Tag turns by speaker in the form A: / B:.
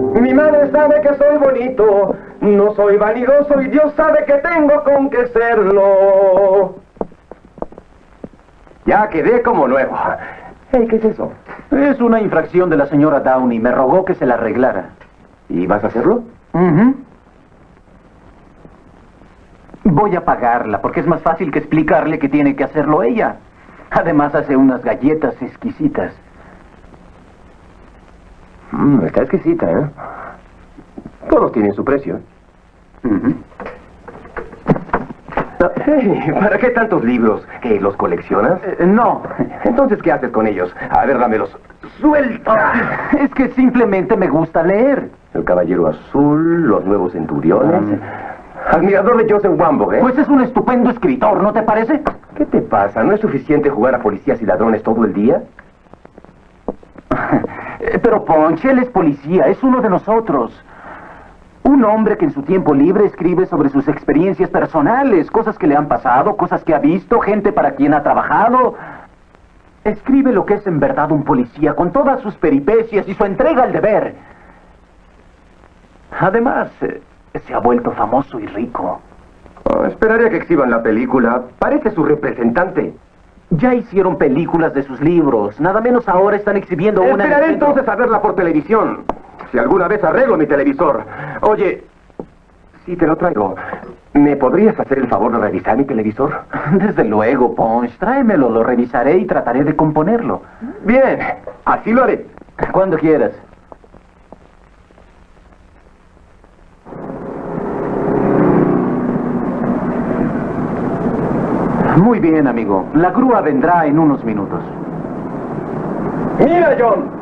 A: Mi madre sabe que soy bonito, no soy vanidoso y Dios sabe que tengo con qué serlo. Ya quedé como nuevo. Hey, ¿qué es eso?
B: Es una infracción de la señora Downey. Me rogó que se la arreglara.
A: ¿Y vas a hacerlo?
B: Voy a pagarla, porque es más fácil que explicarle que tiene que hacerlo ella. Además, hace unas galletas exquisitas.
A: Está exquisita, ¿eh? Todos tienen su precio. Hey, ¿para qué tantos libros? ¿Que los coleccionas?
B: No.
A: Entonces, ¿qué haces con ellos? A ver, dámelos. ¡Suelta!
B: Es que simplemente me gusta leer.
A: El Caballero Azul, Los Nuevos Centuriones. Admirador de Joseph Wambo, ¿eh?
B: Pues es un estupendo escritor, ¿no te parece?
A: ¿Qué te pasa? ¿No es suficiente jugar a policías y ladrones todo el día?
B: Pero Ponche, él es policía, es uno de nosotros. Un hombre que en su tiempo libre escribe sobre sus experiencias personales, cosas que le han pasado, cosas que ha visto, gente para quien ha trabajado. Escribe lo que es en verdad un policía, con todas sus peripecias y su entrega al deber. Además, se ha vuelto famoso y rico.
A: Esperaría que exhiban la película. Parece su representante.
B: Ya hicieron películas de sus libros. Nada menos ahora están exhibiendo una...
A: Esperaré entonces a verla por televisión. Si alguna vez arreglo mi televisor. Oye, si te lo traigo, ¿me podrías hacer el favor de revisar mi televisor?
B: Desde luego, Ponch. Tráemelo, lo revisaré y trataré de componerlo.
A: Bien, así lo haré.
B: Cuando quieras. Muy bien, amigo. La grúa vendrá en unos minutos.
A: Mira, John.